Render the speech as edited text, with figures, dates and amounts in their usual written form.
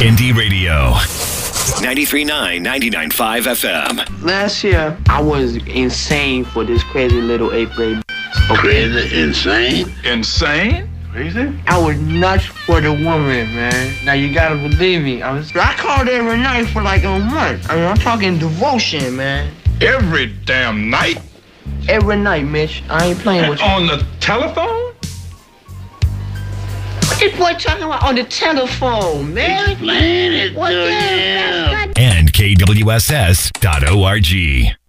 Indie Radio. 93.9, 99.5 FM. Last year, I was insane for this crazy little 8th grade. Okay. Crazy? Insane? Insane? Crazy? I was nuts for the woman, man. Now, you gotta believe me. I called every night for like a month. I mean, I'm talking devotion, man. Every damn night? Every night, Mitch. I ain't playing with you. On the telephone? What this boy talking about on the telephone, man? Explain it to him. And KWSS.org.